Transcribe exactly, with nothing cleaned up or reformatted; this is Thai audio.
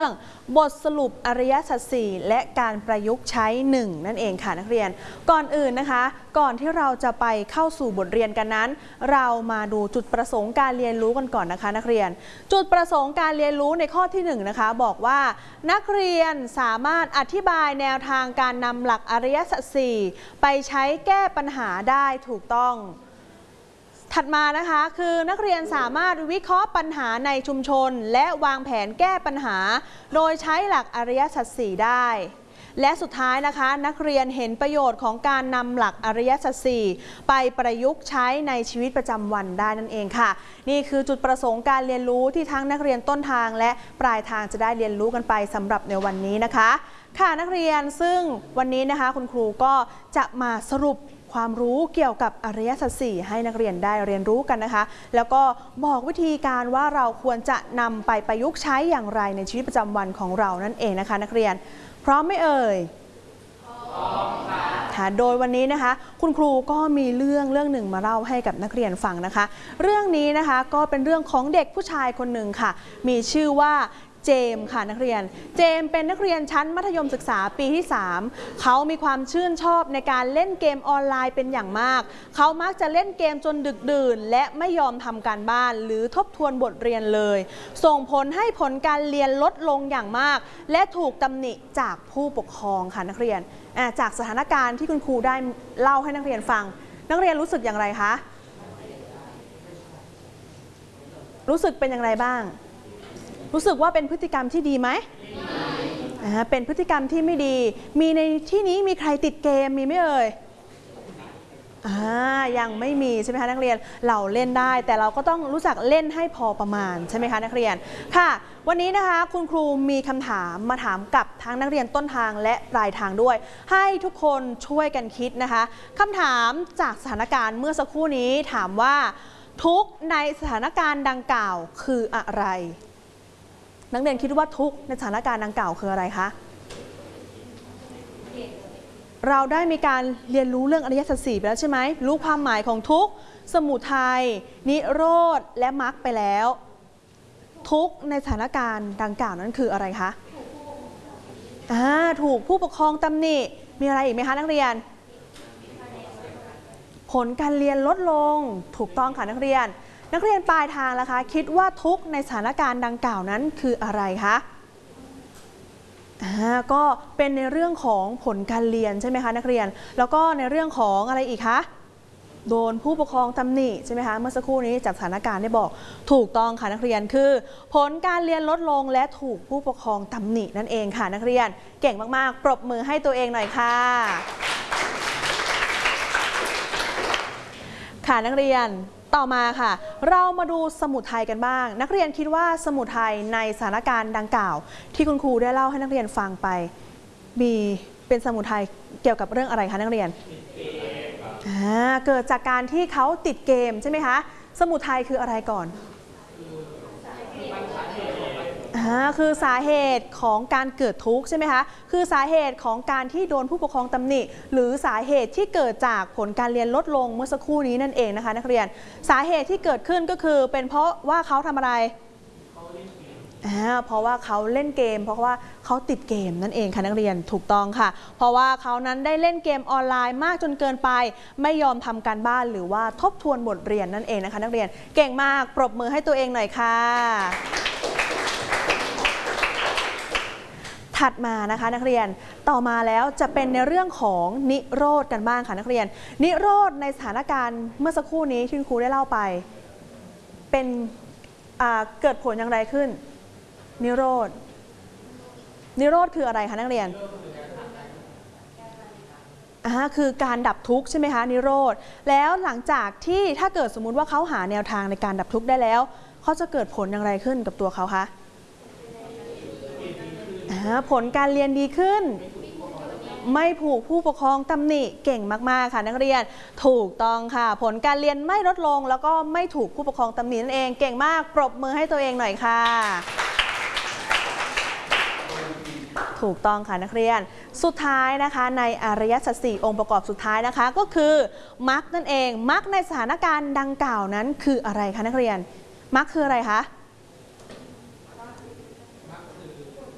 บทสรุปอริยสัจสี่และการประยุกต์ใช้หนึ่งนั่นเองค่ะนักเรียนก่อนอื่นนะคะก่อนที่เราจะไปเข้าสู่บทเรียนกันนั้นเรามาดูจุดประสงค์การเรียนรู้กันก่อนนะคะนักเรียนจุดประสงค์การเรียนรู้ในข้อที่หนึ่งนะคะบอกว่านักเรียนสามารถอธิบายแนวทางการนำหลักอริยสัจสี่ไปใช้แก้ปัญหาได้ถูกต้องถัดมานะคะคือนักเรียนสามารถวิเคราะห์ปัญหาในชุมชนและวางแผนแก้ปัญหาโดยใช้หลักอริยสัจสี่ได้และสุดท้ายนะคะนักเรียนเห็นประโยชน์ของการนำหลักอริยสัจสี่ไปประยุกต์ใช้ในชีวิตประจำวันได้นั่นเองค่ะนี่คือจุดประสงค์การเรียนรู้ที่ทั้งนักเรียนต้นทางและปลายทางจะได้เรียนรู้กันไปสำหรับในวันนี้นะคะค่ะนักเรียนซึ่งวันนี้นะคะคุณครูก็จะมาสรุปความรู้เกี่ยวกับอริยสัจสี่ให้นักเรียนได้เรียนรู้กันนะคะแล้วก็บอกวิธีการว่าเราควรจะนำไปประยุกต์ใช้อย่างไรในชีวิตประจำวันของเรานั่นเองนะคะนักเรียนพร้อมไหมเอ่ยพร้อมค่ะโดยวันนี้นะคะคุณครูก็มีเรื่องเรื่องหนึ่งมาเล่าให้กับนักเรียนฟังนะคะเรื่องนี้นะคะก็เป็นเรื่องของเด็กผู้ชายคนหนึ่งค่ะมีชื่อว่าเจมค่ะนักเรียนเจมเป็นนักเรียนชั้นมัธยมศึกษาปีที่สามเขามีความชื่นชอบในการเล่นเกมออนไลน์เป็นอย่างมากเขามักจะเล่นเกมจนดึกดื่นและไม่ยอมทำการบ้านหรือทบทวนบทเรียนเลยส่งผลให้ผลการเรียนลดลงอย่างมากและถูกตำหนิจากผู้ปกครองค่ะนักเรียนจากสถานการณ์ที่คุณครูได้เล่าให้นักเรียนฟังนักเรียนรู้สึกอย่างไรคะรู้สึกเป็นอย่างไรบ้างรู้สึกว่าเป็นพฤติกรรมที่ดีไหมไม่เป็นพฤติกรรมที่ไม่ดีมีในที่นี้มีใครติดเกมมีไหมเอ่ยอ่ายังไม่มีใช่ไหมคะนักเรียนเราเล่นได้แต่เราก็ต้องรู้จักเล่นให้พอประมาณใช่ไหมคะนักเรียนค่ะวันนี้นะคะคุณครูมีคำถามมาถามกับทั้งนักเรียนต้นทางและปลายทางด้วยให้ทุกคนช่วยกันคิดนะคะคำถามจากสถานการณ์เมื่อสักครู่นี้ถามว่าทุกข์ในสถานการณ์ดังกล่าวคืออะไรนักเรียนคิดว่าทุกข์ในสถานการณ์ดังกล่าวคืออะไรคะเราได้มีการเรียนรู้เรื่องอริยสัจสี่ไปแล้วใช่ไหมรู้ความหมายของทุกข์สมุทัยนิโรธและมรรคไปแล้วทุกข์ในสถานการณ์ดังกล่าวนั้นคืออะไรคะอ่าถูกผู้ปกครองตำหนิมีอะไรอีกไหมคะนักเรียนผลการเรียนลดลงถูกต้องค่ะนักเรียนนักเรียนปลายทางล่ะคะคิดว่าทุกข์ในสถานการณ์ดังกล่าวนั้นคืออะไรคะอ่าก็เป็นในเรื่องของผลการเรียนใช่ไหมคะนักเรียนแล้วก็ในเรื่องของอะไรอีกคะโดนผู้ปกครองตำหนิใช่ไหมคะเมื่อสักครู่นี้จากสถานการณ์ได้บอกถูกต้องค่ะนักเรียนคือผลการเรียนลดลงและถูกผู้ปกครองตำหนินั่นเองค่ะนักเรียนเก่งมากๆปรบมือให้ตัวเองหน่อยค่ะค่ะนักเรียนต่อมาค่ะเรามาดูสมุทัยกันบ้างนักเรียนคิดว่าสมุทัยในสถานการณ์ดังกล่าวที่คุณครูได้เล่าให้นักเรียนฟังไปมีเป็นสมุทัยเกี่ยวกับเรื่องอะไรคะนักเรียนเกิดจากการที่เขาติดเกมใช่ไหมคะสมุทัยคืออะไรก่อนคือสาเหตุของการเกิดทุกข์ใช่ไหมคะคือสาเหตุของการที่โดนผู้ปกครองตำหนิหรือสาเหตุที่เกิดจากผลการเรียนลดลงเมื่อสักครู่นี้นั่นเองนะคะนักเรียนสาเหตุที่เกิดขึ้นก็คือเป็นเพราะว่าเขาทำอะไรเพราะว่าเขาเล่นเกมเพราะว่าเขาติดเกมนั่นเองค่ะนักเรียนถูกต้องค่ะเพราะว่าเขานั้นได้เล่นเกมออนไลน์มากจนเกินไปไม่ยอมทำการบ้านหรือว่าทบทวนบทเรียนนั่นเองนะคะนักเรียนเก่งมากปรบมือให้ตัวเองหน่อยค่ะถัดมานะคะนักเรียนต่อมาแล้วจะเป็นในเรื่องของนิโรธกันบ้างค่ะนักเรียนนิโรธในสถานการณ์เมื่อสักครู่นี้ที่คุณครูได้เล่าไปเป็นเกิดผลอย่างไรขึ้นนิโรธนิโรธคืออะไรคะนักเรียนอ่าคือการดับทุกข์ใช่ไหมคะนิโรธแล้วหลังจากที่ถ้าเกิดสมมุติว่าเขาหาแนวทางในการดับทุกข์ได้แล้วเขาจะเกิดผลอย่างไรขึ้นกับตัวเขาคะผลการเรียนดีขึ้นไม่ถูกผู้ปกครองตำหนิเก่งมากๆค่ะนักเรียนถูกต้องค่ะผลการเรียนไม่ลดลงแล้วก็ไม่ถูกผู้ปกครองตำหนินั่นเองเก่งมากปรบมือให้ตัวเองหน่อยค่ะถูกต้องค่ะนักเรียนสุดท้ายนะคะในอริยสัจสี่องค์ประกอบสุดท้ายนะคะก็คือมรรคนั่นเองมรรคในสถานการณ์ดังกล่าวนั้นคืออะไรคะนักเรียนมรรคคืออะไรคะ